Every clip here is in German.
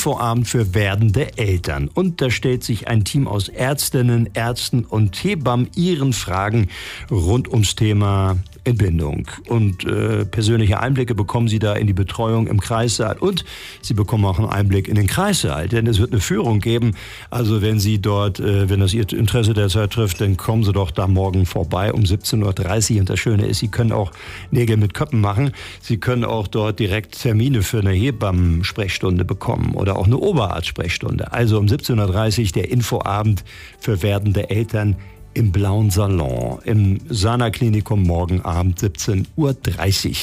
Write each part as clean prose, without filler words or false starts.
Infoabend für werdende Eltern. Und da stellt sich ein Team aus Ärztinnen, Ärzten und Hebammen ihren Fragen rund ums Thema Entbindung. Und persönliche Einblicke bekommen Sie da in die Betreuung im Kreissaal. Und Sie bekommen auch einen Einblick in den Kreissaal, denn es wird eine Führung geben. Also wenn Sie dort, wenn das Ihr Interesse derzeit trifft, dann kommen Sie doch da morgen vorbei um 17.30 Uhr. Und das Schöne ist, Sie können auch Nägel mit Köppen machen. Sie können auch dort direkt Termine für eine Hebammen-Sprechstunde bekommen oder auch eine Oberarzt-Sprechstunde. Also um 17.30 Uhr der Infoabend für werdende Eltern im Blauen Salon im Sana Klinikum morgen Abend 17.30 Uhr.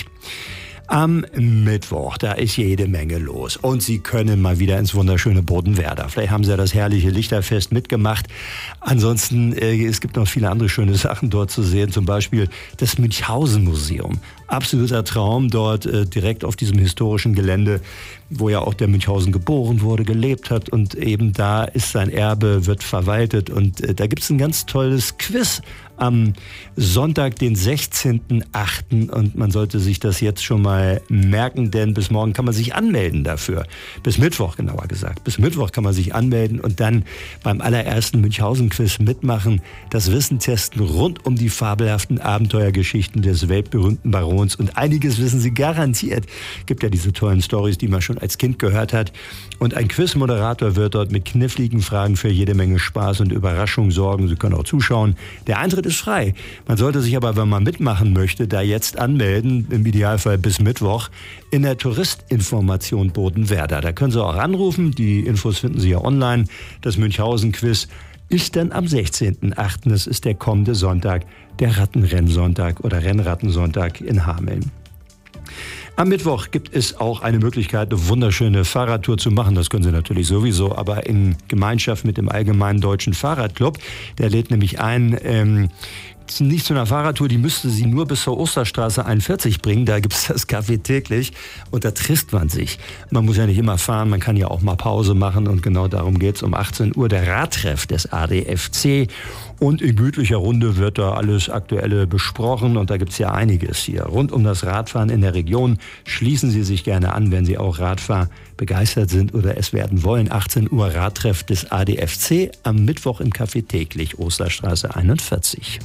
Am Mittwoch, da ist jede Menge los und Sie können mal wieder ins wunderschöne Bodenwerder. Vielleicht haben Sie ja das herrliche Lichterfest mitgemacht. Ansonsten, es gibt noch viele andere schöne Sachen dort zu sehen, zum Beispiel das Münchhausen-Museum. Absoluter Traum dort direkt auf diesem historischen Gelände, wo ja auch der Münchhausen geboren wurde, gelebt hat und eben da ist sein Erbe, wird verwaltet und da gibt es ein ganz tolles Quiz am Sonntag, den 16.08. und man sollte sich das jetzt schon mal merken, denn bis morgen kann man sich anmelden dafür. Bis Mittwoch genauer gesagt. Bis Mittwoch kann man sich anmelden und dann beim allerersten Münchhausen-Quiz mitmachen, das Wissen testen rund um die fabelhaften Abenteuergeschichten des weltberühmten Barons und einiges wissen Sie garantiert. Gibt ja diese tollen Storys, die man schon als Kind gehört hat. Und ein Quizmoderator wird dort mit kniffligen Fragen für jede Menge Spaß und Überraschung sorgen. Sie können auch zuschauen. Der Eintritt ist frei. Man sollte sich aber, wenn man mitmachen möchte, da jetzt anmelden, im Idealfall bis Mittwoch, in der Touristinformation Bodenwerder. Da können Sie auch anrufen. Die Infos finden Sie ja online. Das Münchhausen-Quiz ist dann am 16.08. Das ist der kommende Sonntag, der Rattenrennsonntag oder Rennrattensonntag in Hameln. Am Mittwoch gibt es auch eine Möglichkeit, eine wunderschöne Fahrradtour zu machen. Das können Sie natürlich sowieso, aber in Gemeinschaft mit dem Allgemeinen Deutschen Fahrradclub. Der lädt nämlich ein, nicht zu einer Fahrradtour, die müsste Sie nur bis zur Osterstraße 41 bringen. Da gibt es das Café täglich und da trifft man sich. Man muss ja nicht immer fahren, man kann ja auch mal Pause machen und genau darum geht es um 18 Uhr. Der Radtreff des ADFC und in gütlicher Runde wird da alles Aktuelle besprochen und da gibt es ja einiges hier. Rund um das Radfahren in der Region schließen Sie sich gerne an, wenn Sie auch Radfahr begeistert sind oder es werden wollen. 18 Uhr Radtreff des ADFC am Mittwoch im Café täglich, Osterstraße 41.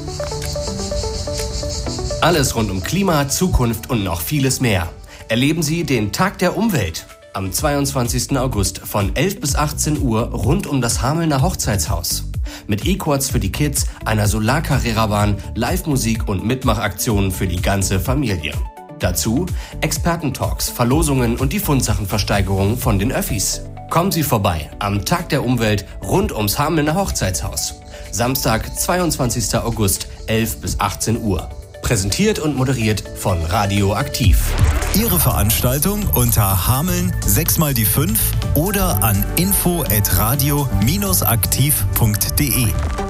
Alles rund um Klima, Zukunft und noch vieles mehr. Erleben Sie den Tag der Umwelt am 22. August von 11 bis 18 Uhr rund um das Hamelner Hochzeitshaus. Mit E-Quads für die Kids, einer Solar-Carrera-Bahn, Live-Musik und Mitmachaktionen für die ganze Familie. Dazu Expertentalks, Verlosungen und die Fundsachenversteigerung von den Öffis. Kommen Sie vorbei am Tag der Umwelt rund ums Hamelner Hochzeitshaus. Samstag, 22. August, 11 bis 18 Uhr. Präsentiert und moderiert von Radio Aktiv. Ihre Veranstaltung unter Hameln 6x5 oder an info@radio-aktiv.de.